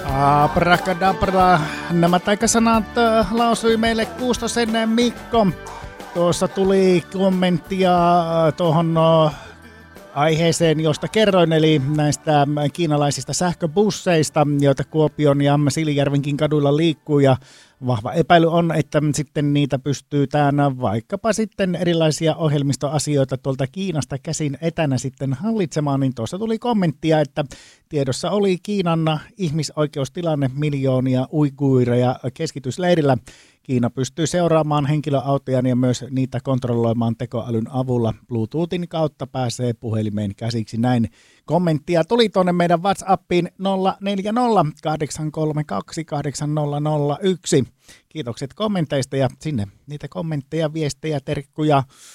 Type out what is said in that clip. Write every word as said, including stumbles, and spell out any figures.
Abrakadabra. Nämä taikasanat äh, lausui meille Kuustosen Mikko. Tuossa tuli kommenttia äh, tuohon äh, aiheeseen, josta kerroin, eli näistä kiinalaisista sähköbusseista, joita Kuopion ja Siilinjärvenkin kaduilla liikkuu, ja vahva epäily on, että sitten niitä pystyy täällä vaikkapa sitten erilaisia ohjelmistoasioita tuolta Kiinasta käsin etänä sitten hallitsemaan, niin tuossa tuli kommenttia, että tiedossa oli Kiinan ihmisoikeustilanne miljoonia uiguireja keskitysleirillä. Kiina pystyy seuraamaan henkilöautoja ja myös niitä kontrolloimaan tekoälyn avulla. Bluetoothin kautta pääsee puhelimeen käsiksi. Näin kommenttia tuli tuonne meidän WhatsAppiin nolla neljä nolla kahdeksan kolme kaksi kahdeksan nolla nolla yksi. Kiitokset kommenteista ja sinne niitä kommentteja, viestejä, terkkuja